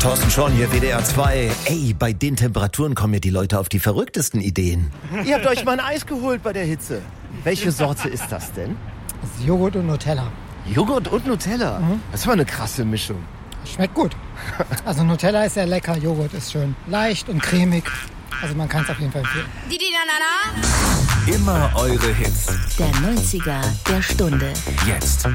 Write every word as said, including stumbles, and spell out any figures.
Thorsten Schorn hier, W D R zwei. Ey, bei den Temperaturen kommen ja die Leute auf die verrücktesten Ideen. Ihr habt euch mal ein Eis geholt bei der Hitze. Welche Sorte ist das denn? Das ist Joghurt und Nutella. Joghurt und Nutella? Mhm. Das war eine krasse Mischung. Schmeckt gut. Also Nutella ist sehr lecker, Joghurt ist schön leicht und cremig. Also man kann es auf jeden Fall empfehlen. Immer eure Hits. Der neunziger der Stunde. Jetzt.